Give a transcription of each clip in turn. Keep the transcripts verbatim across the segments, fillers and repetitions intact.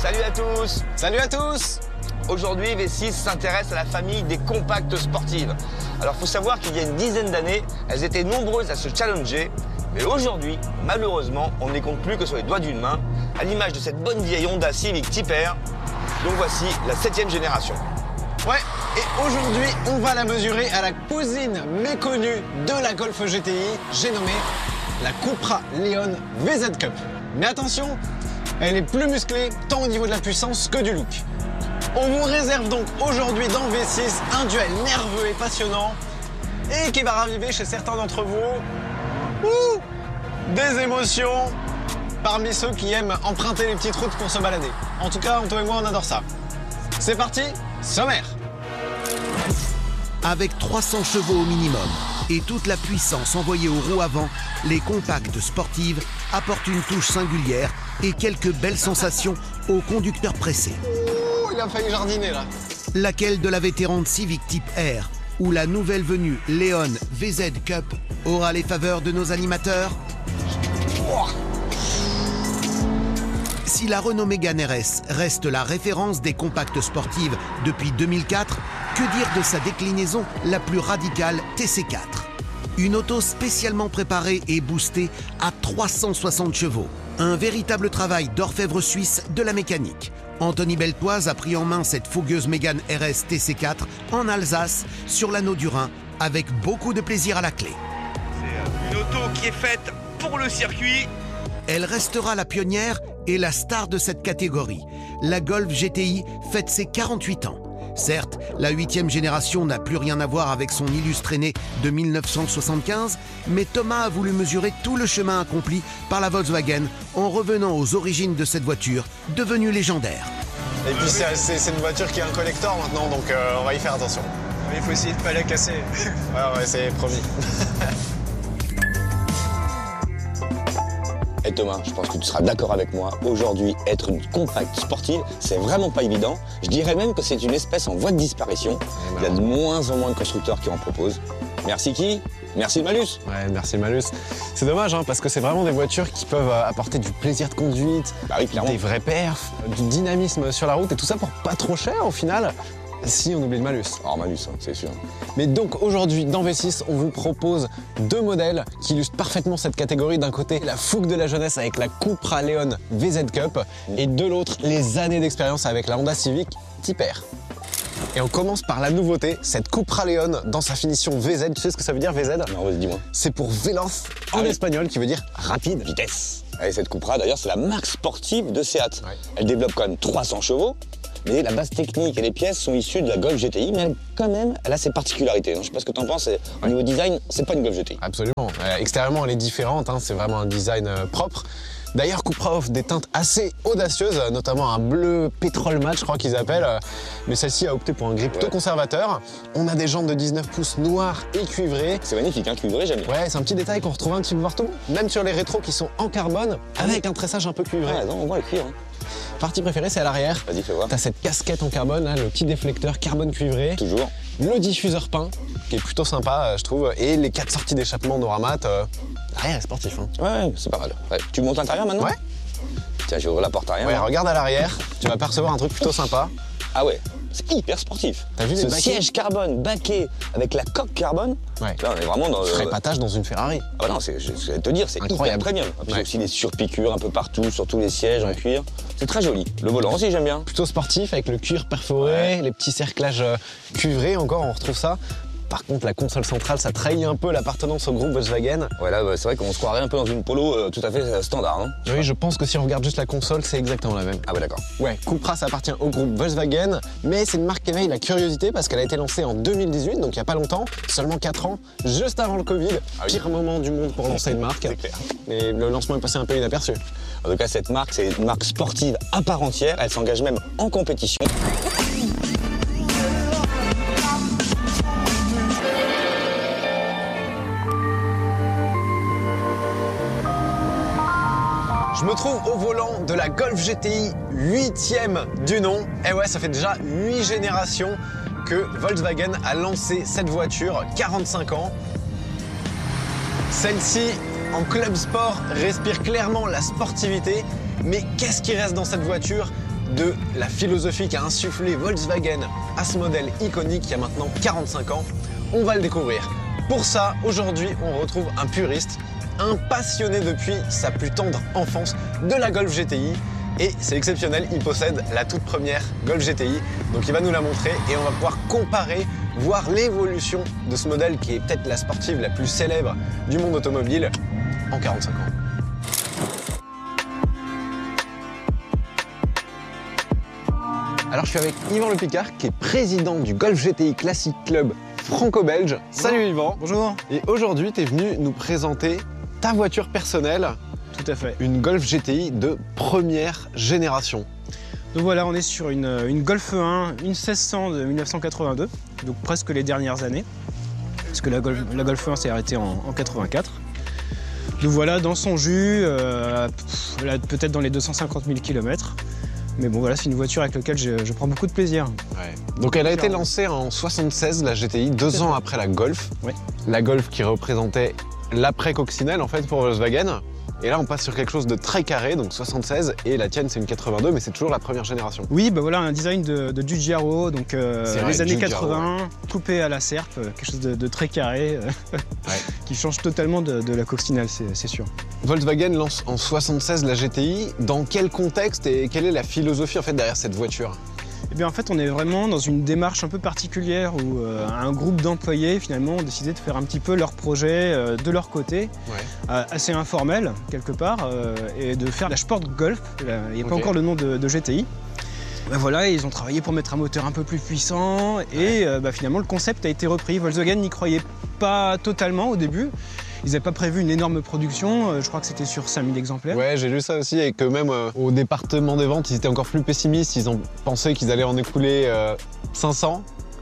Salut à tous. Salut à tous. Aujourd'hui, V six s'intéresse à la famille des compacts sportives. Alors, il faut savoir qu'il y a une dizaine d'années, elles étaient nombreuses à se challenger. Mais aujourd'hui, malheureusement, on ne les compte plus que sur les doigts d'une main, à l'image de cette bonne vieille Honda Civic Type R. Donc voici la septième génération. Ouais, et aujourd'hui, on va la mesurer à la cousine méconnue de la Golf G T I, j'ai nommé la Cupra Leon V Z Cup. Mais attention, elle est plus musclée tant au niveau de la puissance que du look. On vous réserve donc aujourd'hui dans V six un duel nerveux et passionnant et qui va raviver chez certains d'entre vous ouh, des émotions parmi ceux qui aiment emprunter les petites routes pour se balader. En tout cas, Anto et moi, on adore ça. C'est parti, sommaire. Avec trois cents chevaux au minimum et toute la puissance envoyée aux roues avant, les compacts sportives apportent une touche singulière et quelques belles sensations aux conducteurs pressés. Ouh, il a failli jardiner là. Laquelle de la vétérante Civic Type R ou la nouvelle venue Leon V Z Cup aura les faveurs de nos animateurs? Si la Renault Mégane R S reste la référence des compacts sportives depuis deux mille quatre, que dire de sa déclinaison la plus radicale T C quatre? Une auto spécialement préparée et boostée à trois cent soixante chevaux. Un véritable travail d'orfèvre suisse de la mécanique. Anthony Beltoise a pris en main cette fougueuse Mégane R S T C quatre en Alsace, sur l'anneau du Rhin, avec beaucoup de plaisir à la clé. C'est une auto qui est faite pour le circuit. Elle restera la pionnière et la star de cette catégorie. La Golf G T I fête ses quarante-huit ans. Certes, la huitième génération n'a plus rien à voir avec son illustre aîné de mille neuf cent soixante-quinze, mais Thomas a voulu mesurer tout le chemin accompli par la Volkswagen en revenant aux origines de cette voiture, devenue légendaire. Et puis c'est, c'est, c'est une voiture qui est un collector maintenant, donc euh, on va y faire attention. Il faut essayer de pas la casser. Ouais, on va essayer, promis. Et Thomas, je pense que tu seras d'accord avec moi. Aujourd'hui, être une compacte sportive, c'est vraiment pas évident. Je dirais même que c'est une espèce en voie de disparition. Il y a de moins en moins de constructeurs qui en proposent. Merci qui? Merci le malus. Ouais, merci le malus. C'est dommage, hein, parce que c'est vraiment des voitures qui peuvent apporter du plaisir de conduite, bah oui, clairement. Des vrais perfs, du dynamisme sur la route et tout ça pour pas trop cher au final. Si on oublie le malus. Alors malus, hein, c'est sûr. Mais donc aujourd'hui, dans V six, on vous propose deux modèles qui illustrent parfaitement cette catégorie. D'un côté, la fougue de la jeunesse avec la Cupra Leon V Z Cup et de l'autre, les années d'expérience avec la Honda Civic Type R. Et on commence par la nouveauté, cette Cupra Leon dans sa finition V Z. Tu sais ce que ça veut dire V Z? Non, vas-y, dis-moi. C'est pour Veloz en Ah oui. espagnol, qui veut dire rapide. Vitesse. Et cette Cupra, d'ailleurs, c'est la marque sportive de Seat. Ouais. Elle développe quand même trois cents chevaux. Mais la base technique et les pièces sont issues de la Golf G T I, mais elle, quand même, elle a ses particularités. Je sais pas ce que t'en penses, au niveau design, c'est pas une Golf G T I. Absolument. Euh, extérieurement, elle est différente, hein, c'est vraiment un design euh, propre. D'ailleurs, Cupra offre des teintes assez audacieuses, notamment un bleu pétrole mat, je crois qu'ils appellent. Mais celle-ci a opté pour un gris plutôt Ouais. conservateur. On a des jantes de dix-neuf pouces noires et cuivrées. C'est magnifique, hein, cuivré, j'aime bien. Ouais, c'est un petit détail qu'on retrouve un petit peu partout, même sur les rétros qui sont en carbone, avec un tressage un peu cuivré. Ouais, non, on voit le cuir. Hein. Partie préférée, c'est à l'arrière. Vas-y, fais voir. T'as cette casquette en carbone, là, le petit déflecteur carbone cuivré. Toujours. Le diffuseur peint, qui est plutôt sympa, euh, je trouve. Et les quatre sorties d'échappement Noramat. Euh, l'arrière est sportif, hein. Ouais, c'est pas mal. Ouais. Tu montes l'intérieur maintenant? Ouais. Tiens, je vais ouvrir la porte arrière. Ouais, moi. regarde à l'arrière, tu vas percevoir un truc plutôt sympa. Ah ouais, c'est hyper sportif. T'as vu les Ce baquets siège carbone baquet avec la coque carbone. Ouais. Là, on est vraiment dans. euh, Frépatage dans une Ferrari. Ah non, c'est, je je vais te dire, c'est Incroyable. hyper premium. Et puis Ouais. aussi les surpiqûres un peu partout, sur tous les sièges en Ouais. cuir. C'est très joli. Le volant aussi, j'aime bien. Plutôt sportif, avec le cuir perforé, Ouais. les petits cerclages euh, cuivrés encore, on retrouve ça. Par contre, la console centrale, ça trahit un peu l'appartenance au groupe Volkswagen. Ouais, là, bah, c'est vrai qu'on se croirait un peu dans une Polo euh, tout à fait euh, standard. Hein. Oui, je pense que si on regarde juste la console, c'est exactement la même. Ah ouais, d'accord. Ouais, Cupra, ça appartient au groupe Volkswagen, mais c'est une marque qui éveille la curiosité parce qu'elle a été lancée en deux mille dix-huit, donc il n'y a pas longtemps, seulement quatre ans, juste avant le Covid. Ah oui. Pire moment du monde pour lancer une marque. C'est clair. Mais le lancement est passé un peu inaperçu. En tout cas, cette marque, c'est une marque sportive à part entière. Elle s'engage même en compétition. Je me trouve au volant de la Golf G T I huitième du nom. Et ouais, ça fait déjà huit générations que Volkswagen a lancé cette voiture, quarante-cinq ans. Celle-ci, en club sport, respire clairement la sportivité. Mais qu'est-ce qui reste dans cette voiture? de la philosophie qu'a insufflé Volkswagen à ce modèle iconique il y a maintenant quarante-cinq ans. On va le découvrir. Pour ça, aujourd'hui, on retrouve un puriste, un passionné depuis sa plus tendre enfance de la Golf G T I. Et c'est exceptionnel, il possède la toute première Golf G T I. Donc il va nous la montrer et on va pouvoir comparer, voir l'évolution de ce modèle qui est peut-être la sportive la plus célèbre du monde automobile en quarante-cinq ans. Alors je suis avec Yvan Le Picard qui est président du Golf G T I Classic Club franco-belge. Salut Yvan. Bonjour. Et aujourd'hui tu es venu nous présenter ta voiture personnelle. Tout à fait. Une Golf G T I de première génération. Donc voilà, on est sur une, une Golf un, une seize cents de mille neuf cent quatre-vingt-deux, donc presque les dernières années, parce que la Golf, la Golf un s'est arrêtée en, en quatre-vingt-quatre. Donc voilà, dans son jus, euh, peut-être dans les deux cent cinquante mille kilomètres. Mais bon voilà, c'est une voiture avec laquelle je, je prends beaucoup de plaisir. Ouais. Donc elle a été lancée en soixante-seize, la G T I, deux ans après la Golf. Ouais. La Golf qui représentait l'après-coccinelle en fait pour Volkswagen. Et là, on passe sur quelque chose de très carré, donc soixante-seize, et la tienne, c'est une quatre-vingt-deux, mais c'est toujours la première génération. Oui, bah voilà, un design de, de Giugiaro, donc euh, vrai, les années Giugiaro, quatre-vingts, ouais. Coupé à la serpe, quelque chose de, de très carré, euh, Ouais. qui change totalement de, de la coccinelle, c'est sûr. Volkswagen lance en soixante-seize la G T I. Dans quel contexte et quelle est la philosophie en fait derrière cette voiture? Eh bien en fait on est vraiment dans une démarche un peu particulière où euh, un groupe d'employés finalement ont décidé de faire un petit peu leur projet euh, de leur côté, Ouais. euh, assez informel quelque part, euh, et de faire la Sport Golf, là, il n'y a pas Ok. encore le nom de, de G T I. Ben voilà, ils ont travaillé pour mettre un moteur un peu plus puissant et euh, bah, finalement le concept a été repris. Volkswagen n'y croyait pas totalement au début. Ils n'avaient pas prévu une énorme production, euh, je crois que c'était sur cinq mille exemplaires. Ouais, j'ai lu ça aussi, et que même euh, au département des ventes, ils étaient encore plus pessimistes. Ils ont pensé qu'ils allaient en écouler euh, cinq cents.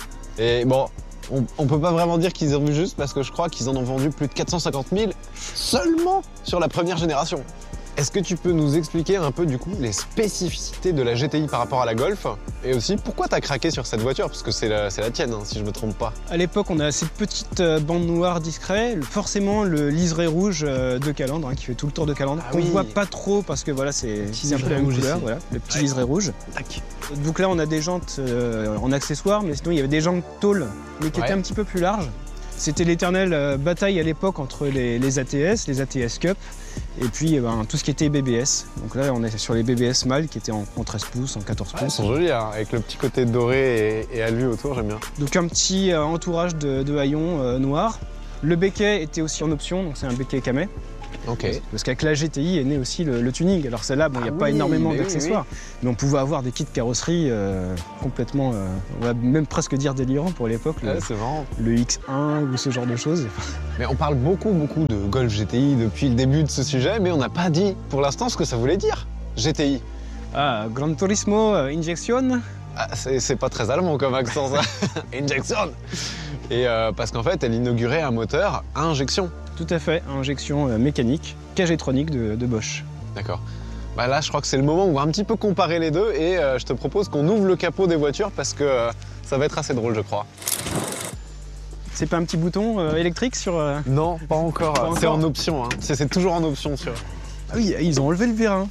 Et bon, on, on peut pas vraiment dire qu'ils ont vu juste, parce que je crois qu'ils en ont vendu plus de quatre cent cinquante mille seulement sur la première génération. Est-ce que tu peux nous expliquer un peu du coup les spécificités de la G T I par rapport à la Golf? Et aussi pourquoi tu as craqué sur cette voiture? Parce que c'est la, c'est la tienne, hein, si je me trompe pas. À l'époque, on a cette petite euh, bande noire discret, forcément le liseré rouge euh, de Calandre, hein, qui fait tout le tour de Calandre, Ah qu'on oui. voit pas trop parce que voilà, c'est c'est un peu la même rouge couleur, ici. voilà, le petit Ouais. liseré rouge. Tac. Donc là, on a des jantes euh, en accessoires, mais sinon il y avait des jantes tôle, mais qui Ouais. étaient un petit peu plus larges. C'était l'éternelle euh, bataille à l'époque entre les, les A T S, les A T S Cup, et puis eh ben, tout ce qui était B B S. Donc là, on est sur les B B S mâles qui étaient en, en treize pouces, en quatorze Ouais, ils pouces. sont jolis, hein, avec le petit côté doré et, et alu autour, j'aime bien. Donc un petit euh, entourage de, de haillons euh, noirs. Le béquet était aussi en option, donc c'est un béquet camé. Ok. Parce qu'avec la G T I est né aussi le, le tuning. Alors celle-là, bon, il n'y a Ah pas oui, énormément mais oui, d'accessoires, mais on pouvait avoir des kits carrosserie euh, complètement, euh, on va même presque dire délirants pour l'époque, le, Ouais, c'est marrant. le X un ou ce genre de choses. Mais on parle beaucoup, beaucoup de Golf G T I depuis le début de ce sujet, mais on n'a pas dit pour l'instant ce que ça voulait dire, G T I. Ah, Gran Turismo euh, Injection. Ah, c'est c'est pas très allemand comme accent, ça. Injection. Et euh, parce qu'en fait, elle inaugurait un moteur à injection. Tout à fait, injection euh, mécanique, K-Getronic de, de Bosch. D'accord. Bah là, je crois que c'est le moment où on va un petit peu comparer les deux, et euh, je te propose qu'on ouvre le capot des voitures parce que euh, ça va être assez drôle, je crois. C'est pas un petit bouton euh, électrique sur... euh, Non, pas encore. Pas C'est encore. en option, hein. C'est c'est toujours en option sur. Ah oui, ils ont enlevé le vérin.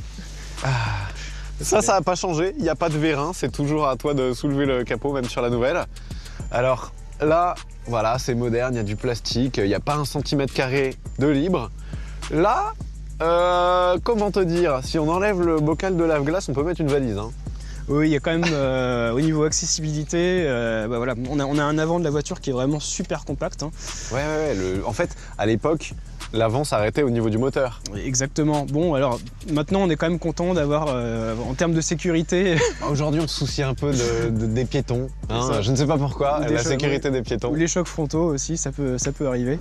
Ça, ça n'a pas changé. Il n'y a pas de vérin. C'est toujours à toi de soulever le capot, même sur la nouvelle. Alors là, voilà, c'est moderne. Il y a du plastique. Il n'y a pas un centimètre carré de libre. Là, euh, comment te dire? Si on enlève le bocal de lave-glace, on peut mettre une valise, hein. Oui, il y a quand même, euh, au niveau accessibilité, euh, bah voilà, on, a, on a un avant de la voiture qui est vraiment super compact, hein. Ouais, ouais, ouais. Le- en fait, à l'époque, l'avant s'arrêtait au niveau du moteur. Exactement. Bon, alors maintenant, on est quand même content d'avoir, euh, en termes de sécurité, Aujourd'hui, on se soucie un peu de- de- des piétons, hein. C'est ça. Je ne sais pas pourquoi, Des la choses, sécurité des piétons. ou les chocs frontaux aussi, ça peut, ça peut arriver.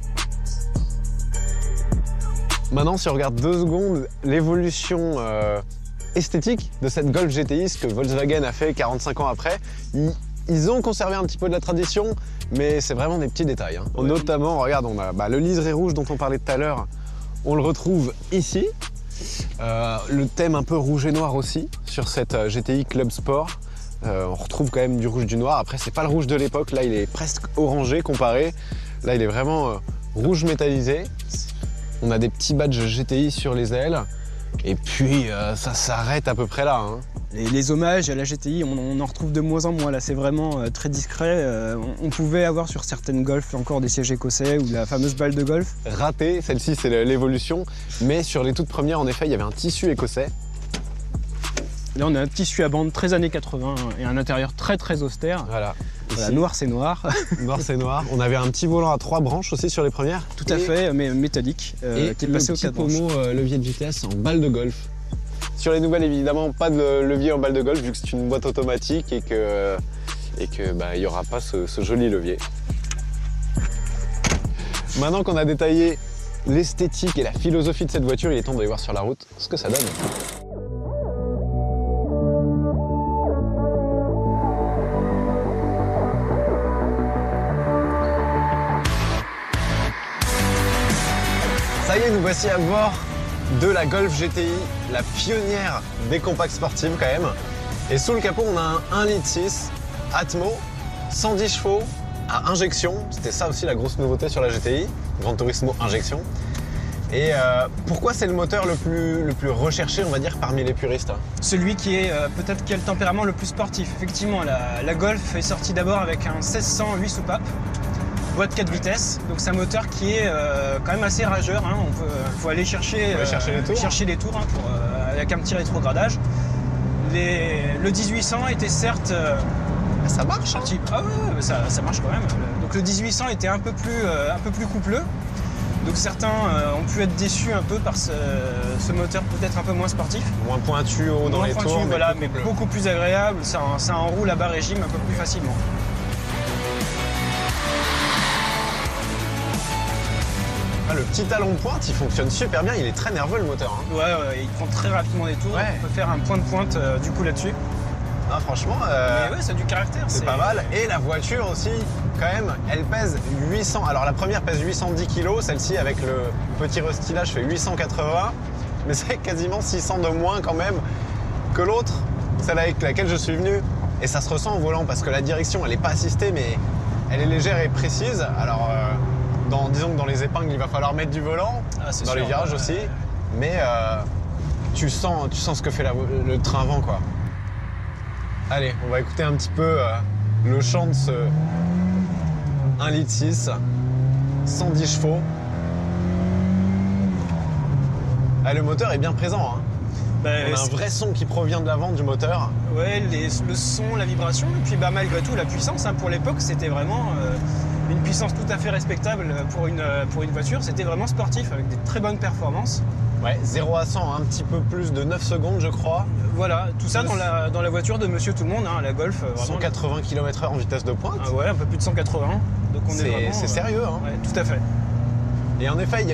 Maintenant, si on regarde deux secondes l'évolution euh, esthétique de cette Golf G T I, ce que Volkswagen a fait quarante-cinq ans après, ils, ils ont conservé un petit peu de la tradition, mais c'est vraiment des petits détails, hein. Ouais. Notamment, regarde, on a bah, le liseré rouge dont on parlait tout à l'heure, on le retrouve ici. Euh, le thème un peu rouge et noir aussi sur cette euh, G T I Club Sport. Euh, on retrouve quand même du rouge, du noir. Après, c'est pas le rouge de l'époque. Là, il est presque orangé comparé. Là, il est vraiment euh, rouge métallisé. On a des petits badges G T I sur les ailes. Et puis, euh, ça s'arrête à peu près là, hein. Et les hommages à la G T I, on, on en retrouve de moins en moins. Là, c'est vraiment euh, très discret. Euh, on, on pouvait avoir sur certaines Golf encore des sièges écossais ou la fameuse balle de golf. Raté, celle-ci c'est l'évolution, mais sur les toutes premières, en effet, il y avait un tissu écossais. Là, on a un tissu à bande très années quatre-vingts et un intérieur très très austère. Voilà. Voilà, Ici, noir c'est noir. noir c'est noir. On avait un petit volant à trois branches aussi sur les premières. Tout à Et- fait, mais métallique, euh, et qui est passé le au petit quatre branches. pommeau euh, levier de vitesse en balle de golf. Sur les nouvelles, évidemment, pas de levier en balle de golf vu que c'est une boîte automatique et que et que bah, il n'y aura pas ce, ce joli levier. Maintenant qu'on a détaillé l'esthétique et la philosophie de cette voiture, il est temps d'aller voir sur la route ce que ça donne. Ça y est, nous voici à bord de la Golf G T I, la pionnière des compacts sportives quand même. Et sous le capot, on a un un virgule six Atmo, cent dix chevaux à injection. C'était ça aussi la grosse nouveauté sur la G T I, Gran Turismo injection. Et euh, pourquoi c'est le moteur le plus, le plus recherché, on va dire, parmi les puristes? Celui qui est euh, peut-être qui a le tempérament le plus sportif. Effectivement, la, la Golf est sortie d'abord avec un seize cents huit soupapes, boîte quatre vitesses. Donc c'est un moteur qui est euh, quand même assez rageur. Hein. On peut, faut aller chercher, aller chercher les tours. chercher les tours hein, pour, euh, avec un petit rétrogradage. Les, le dix-huit cents était certes euh, Ça marche, hein? un petit- ah ouais, ouais, ça, ça marche quand même. Donc le dix-huit cents était un peu plus, euh, un peu plus coupleux. Donc certains euh, ont pu être déçus un peu par ce, ce moteur peut-être un peu moins sportif. Moins pointu haut dans Moins les pointu, tours, voilà, plus mais coupleux. beaucoup plus agréable. Ça, ça enroule à bas régime un peu plus facilement. Ah, le petit talon de pointe, il fonctionne super bien, il est très nerveux le moteur. Hein. Ouais, ouais, il prend très rapidement des tours. Ouais. On peut faire un point de pointe euh, du coup là-dessus. Ah, franchement, euh, Mais ouais, ça a du caractère. c'est pas mal. Et la voiture aussi, quand même, elle pèse huit cents. Alors la première pèse huit cent dix kilos, celle-ci avec le petit restylage fait huit cent quatre-vingts. Mais c'est quasiment six cents de moins quand même que l'autre, celle avec laquelle je suis venu. Et ça se ressent au volant parce que la direction, elle n'est pas assistée, mais elle est légère et précise. Alors, euh, dans, disons que dans les épingles, il va falloir mettre du volant, Ah, c'est dans sûr, les virages ouais. aussi. Mais euh, tu, sens, tu sens ce que fait la- le train avant, quoi. Allez, on va écouter un petit peu euh, le chant de ce un virgule six, cent dix chevaux. Ah, le moteur est bien présent, hein. Bah, On a un c'est- vrai son qui provient de l'avant du moteur. Ouais, les- le son, la vibration, et puis bah, malgré tout la puissance. Hein, pour l'époque, c'était vraiment euh, une puissance tout à fait respectable pour une, euh, pour une voiture. C'était vraiment sportif avec des très bonnes performances. Ouais, zéro à cent, un petit peu plus de neuf secondes, je crois. Euh, Voilà, tout ça dans la, dans la voiture de Monsieur Tout le Monde, hein, la Golf. euh, vraiment. cent quatre-vingts kilomètres heure en vitesse de pointe. Ah ouais, un peu plus de cent quatre-vingts. Donc on est, C'est- vraiment, c'est euh, sérieux, hein. Ouais, tout à fait. Et en effet, il y a